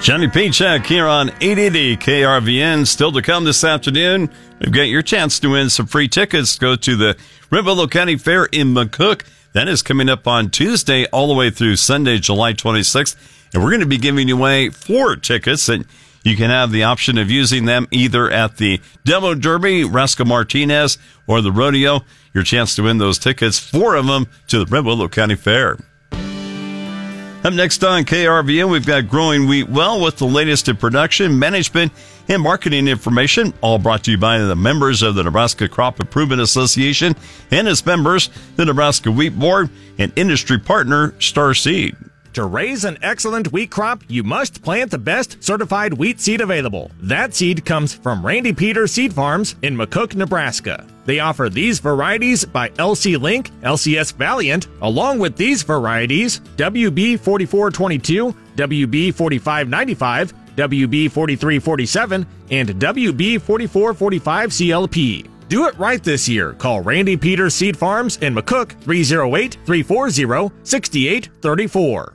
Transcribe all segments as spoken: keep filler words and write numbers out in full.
Johnny Paycheck here on eight eighty K R V N. Still to come this afternoon, we've got your chance to win some free tickets to go to the Renville County Fair in McCook. That is coming up on Tuesday all the way through Sunday, July twenty-sixth. And we're going to be giving away four tickets, and you can have the option of using them either at the Demo Derby, Rascal Martinez, or the Rodeo. Your chance to win those tickets, four of them, to the Renville County Fair. Up next on K R V N, we've got Growing Wheat Well with the latest in production, management, and marketing information, all brought to you by the members of the Nebraska Crop Improvement Association and its members, the Nebraska Wheat Board, and industry partner Star Seed. To raise an excellent wheat crop, you must plant the best certified wheat seed available. That seed comes from Randy Peters Seed Farms in McCook, Nebraska. They offer these varieties by L C Link, L C S Valiant, along with these varieties W B forty-four twenty-two, W B forty-five ninety-five, W B forty-three forty-seven, and W B forty-four forty-five C L P. Do it right this year. Call Randy Peters Seed Farms in McCook, three oh eight, three four zero, six eight three four.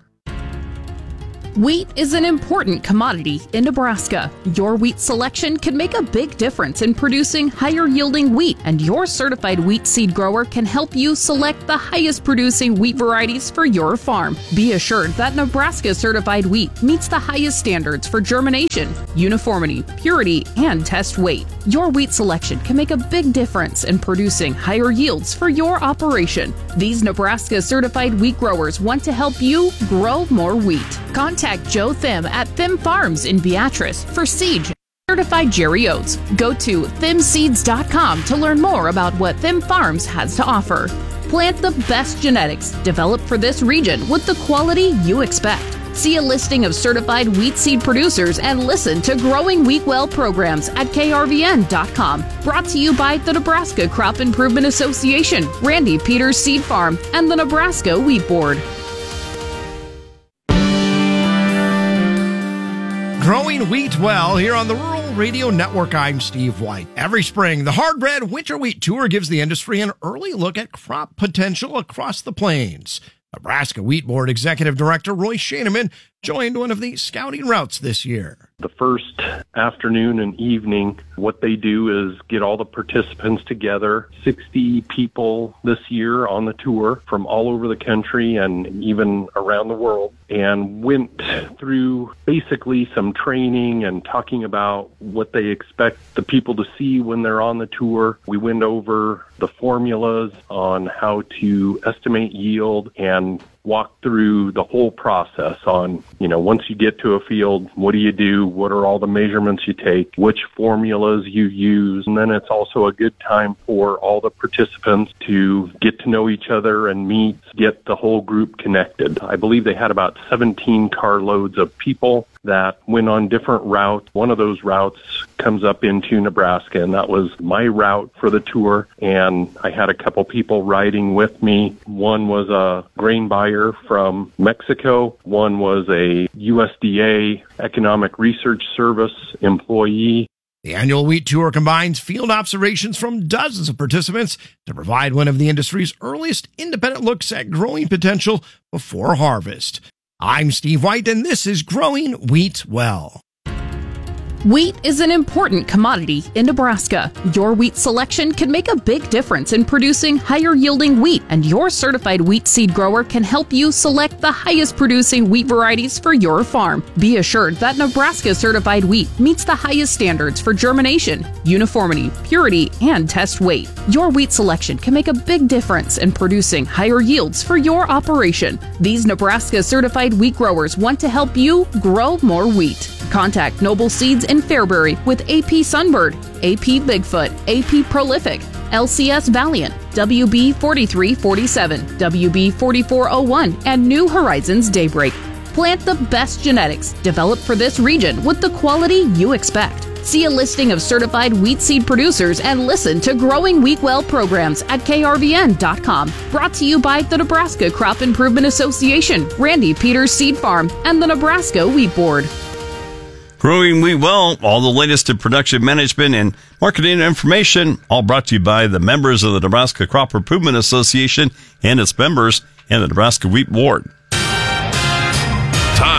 Wheat is an important commodity in Nebraska. Your wheat selection can make a big difference in producing higher yielding wheat, and your certified wheat seed grower can help you select the highest producing wheat varieties for your farm. Be assured that Nebraska certified wheat meets the highest standards for germination, uniformity, purity, and test weight. Your wheat selection can make a big difference in producing higher yields for your operation. These Nebraska certified wheat growers want to help you grow more wheat. Contact Joe Thim at Thim Farms in Beatrice for Siege Certified Jerry Oats. Go to thim seeds dot com to learn more about what Thim Farms has to offer. Plant the best genetics developed for this region with the quality you expect. See a listing of certified wheat seed producers and listen to Growing Wheat Well programs at K R V N dot com. Brought to you by the Nebraska Crop Improvement Association, Randy Peters Seed Farm, and the Nebraska Wheat Board. Growing Wheat Well here on the Rural Radio Network. I'm Steve White. Every spring, the Hard Red Winter Wheat Tour gives the industry an early look at crop potential across the plains. Nebraska Wheat Board Executive Director Roy Shaneman joined one of the scouting routes this year. The first afternoon and evening, what they do is get all the participants together, sixty people this year on the tour from all over the country and even around the world, and went through basically some training and talking about what they expect the people to see when they're on the tour. We went over the formulas on how to estimate yield and walk through the whole process on, you know, once you get to a field, what do you do? What are all the measurements you take? Which formulas you use? And then it's also a good time for all the participants to get to know each other and meet, get the whole group connected. I believe they had about seventeen carloads of people that went on different routes. One of those routes comes up into Nebraska, and that was my route for the tour. And I had a couple people riding with me. One was a grain buyer from Mexico. One was a U S D A Economic Research Service employee. The annual wheat tour combines field observations from dozens of participants to provide one of the industry's earliest independent looks at growing potential before harvest. I'm Steve White, and this is Growing Wheat Well. Wheat is an important commodity in Nebraska. Your wheat selection can make a big difference in producing higher yielding wheat, and your certified wheat seed grower can help you select the highest producing wheat varieties for your farm. Be assured that Nebraska certified wheat meets the highest standards for germination, uniformity, purity, and test weight. Your wheat selection can make a big difference in producing higher yields for your operation. These Nebraska certified wheat growers want to help you grow more wheat. Contact Noble Seeds in Fairbury with A P Sunbird, A P Bigfoot, A P Prolific, L C S Valiant, W B forty-three forty-seven, W B forty-four oh one, and New Horizons Daybreak. Plant the best genetics developed for this region with the quality you expect. See a listing of certified wheat seed producers and listen to Growing Wheat Well programs at K R V N dot com. Brought to you by the Nebraska Crop Improvement Association, Randy Peters Seed Farm, and the Nebraska Wheat Board. Growing Wheat Well, all the latest in production management and marketing information, all brought to you by the members of the Nebraska Crop Improvement Association and its members and the Nebraska Wheat Board. Time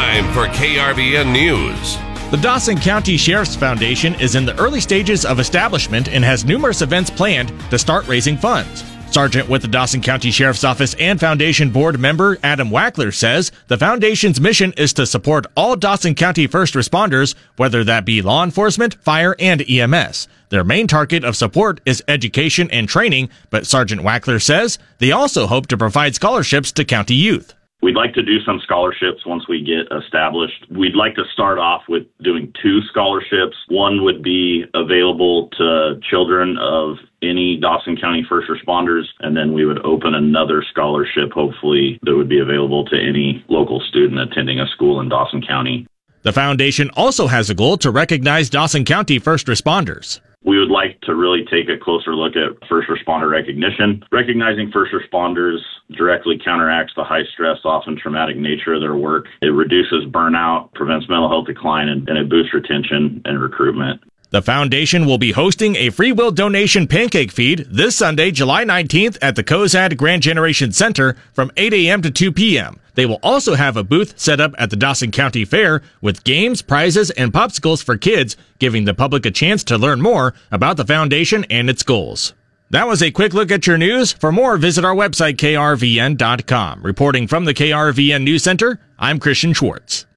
time for K R V N News. The Dawson County Sheriff's Foundation is in the early stages of establishment and has numerous events planned to start raising funds. Sergeant with the Dawson County Sheriff's Office and Foundation Board member Adam Wackler says the Foundation's mission is to support all Dawson County first responders, whether that be law enforcement, fire, and E M S. Their main target of support is education and training, but Sergeant Wackler says they also hope to provide scholarships to county youth. We'd like to do some scholarships once we get established. We'd like to start off with doing two scholarships. One would be available to children of any Dawson County first responders, and then we would open another scholarship, hopefully, that would be available to any local student attending a school in Dawson County. The foundation also has a goal to recognize Dawson County first responders. We would like to really take a closer look at first responder recognition. Recognizing first responders directly counteracts the high stress, often traumatic nature of their work. It reduces burnout, prevents mental health decline, and, and it boosts retention and recruitment. The foundation will be hosting a free will donation pancake feed this Sunday, July nineteenth at the Cozad Grand Generation Center from eight a.m. to two p.m. They will also have a booth set up at the Dawson County Fair with games, prizes, and popsicles for kids, giving the public a chance to learn more about the foundation and its goals. That was a quick look at your news. For more, visit our website, K R V N dot com. Reporting from the K R V N News Center, I'm Christian Schwartz.